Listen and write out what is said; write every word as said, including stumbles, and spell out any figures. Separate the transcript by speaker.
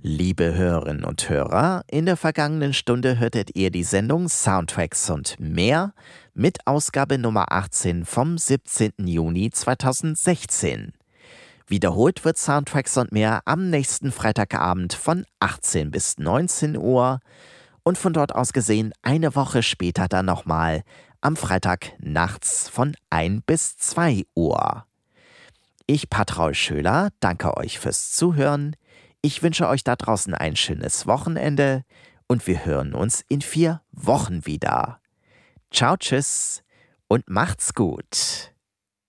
Speaker 1: Liebe Hörerinnen und Hörer, in der vergangenen Stunde hörtet ihr die Sendung Soundtracks und mehr mit Ausgabe Nummer achtzehn vom siebzehnten Juni zweitausendsechzehn. Wiederholt wird Soundtracks und mehr am nächsten Freitagabend von achtzehn bis neunzehn Uhr und von dort aus gesehen eine Woche später dann nochmal am Freitag nachts von ein bis zwei Uhr. Ich, Patraul Schöler, danke euch fürs Zuhören. Ich wünsche euch da draußen ein schönes Wochenende und wir hören uns in vier Wochen wieder. Ciao, tschüss und macht's gut.